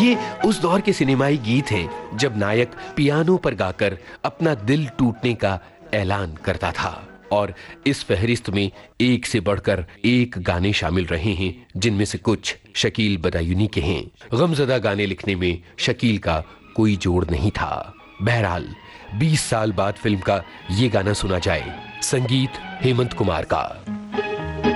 ये उस दौर के सिनेमाई गीत हैं जब नायक पियानो पर गाकर अपना दिल टूटने का ऐलान करता था। और इस फहरिस्त में एक से बढ़कर एक गाने शामिल रहे हैं, जिनमें से कुछ शकील बदायूनी के हैं। गमज़दा गाने लिखने में शकील का कोई जोड़ नहीं था। बहरहाल 20 साल बाद फिल्म का ये गाना सुना जाए, संगीत हेमंत कुमार का।